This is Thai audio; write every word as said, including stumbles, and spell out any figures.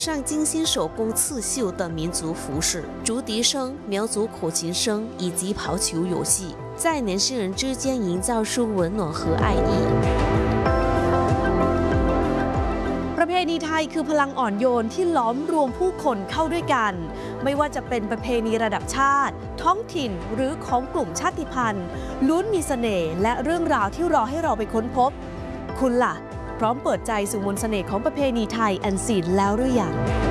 上精心手工刺绣的民族服饰、竹笛声、苗族口琴声以及跑球游戏，在年轻人之间营造出温暖和爱意。 ประเพณีไทยคือพลังอ่อนโยนที่ล้อมรวมผู้คนเข้าด้วยกันไม่ว่าจะเป็นประเพณีระดับชาติท้องถิ่นหรือของกลุ่มชาติพันธุ์ล้วนมีเสน่ห์และเรื่องราวที่รอให้เราไปค้นพบคุณล่ะพร้อมเปิดใจสู่มนต์เสน่ห์ของประเพณีไทยอันซีนแล้วหรือยัง